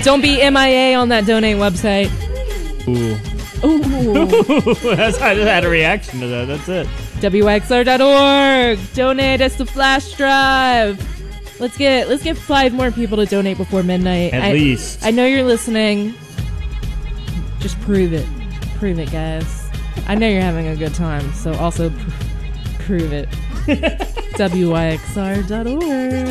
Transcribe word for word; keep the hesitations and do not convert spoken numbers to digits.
Don't be M I A on that donate website. Ooh. Ooh. That's, I just had a reaction to that. That's it. W X R dot org. Donate us the flash drive. Let's get let's get five more people to donate before midnight. At I, least. I know you're listening. Just prove it. Prove it, guys. I know you're having a good time, so also pr- prove it. W Y X R dot org.